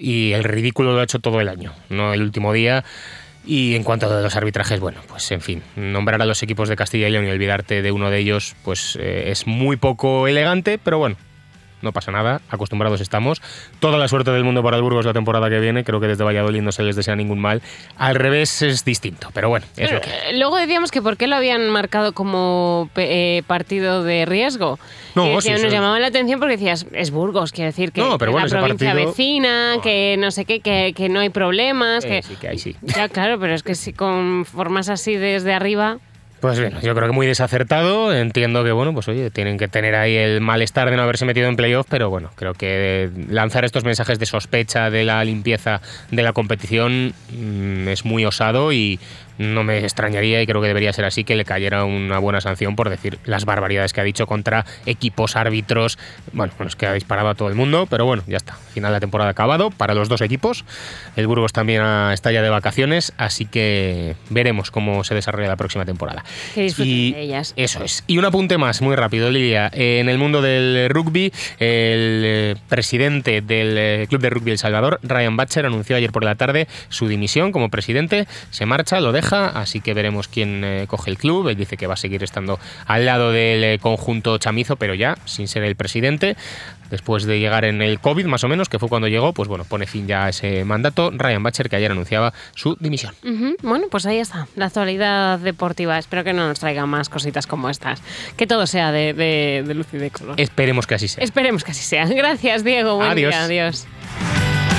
y el ridículo lo ha hecho todo el año, no el último día. Y en cuanto a los arbitrajes, bueno, pues en fin, nombrar a los equipos de Castilla y León y olvidarte de uno de ellos, pues es muy poco elegante, pero bueno, no pasa nada, acostumbrados estamos. Toda la suerte del mundo para el Burgos la temporada que viene, creo que desde Valladolid no se les desea ningún mal. Al revés es distinto, pero bueno, es lo que hay. Luego decíamos que por qué lo habían marcado como partido de riesgo. No, y nos llamaba la atención porque decías, es Burgos, quiere decir que, no, pero bueno, la provincia partido vecina, que no sé qué, que no hay problemas. Que sí, que hay, sí. Ya, claro, pero es que si con formas así desde arriba... Pues bien, yo creo que muy desacertado. Entiendo que, bueno, pues oye, tienen que tener ahí el malestar de no haberse metido en playoff, pero bueno, creo que lanzar estos mensajes de sospecha de la limpieza de la competición es muy osado y no me extrañaría, y creo que debería ser así, que le cayera una buena sanción por decir las barbaridades que ha dicho contra equipos, árbitros. Bueno, es que ha disparado a todo el mundo, pero bueno, ya está. Final de la temporada acabado para los dos equipos. El Burgos también está ya de vacaciones, así que veremos cómo se desarrolla la próxima temporada. Que disfruten de ellas. Eso es. Y un apunte más, muy rápido, Lidia. En el mundo del rugby, el presidente del Club de Rugby El Salvador, Ryan Butcher, anunció ayer por la tarde su dimisión como presidente. Se marcha, lo deja, así que veremos quién coge el club. Él dice que va a seguir estando al lado del conjunto chamizo, pero ya sin ser el presidente. Después de llegar en el COVID, más o menos, que fue cuando llegó, pues bueno, pone fin ya a ese mandato. Ryan Butcher, que ayer anunciaba su dimisión. Bueno, pues ahí está, la actualidad deportiva. Espero que no nos traiga más cositas como estas. Que todo sea de luz y de color. Esperemos que así sea. Esperemos que así sea. Gracias, Diego. Buen Adiós. día. Adiós.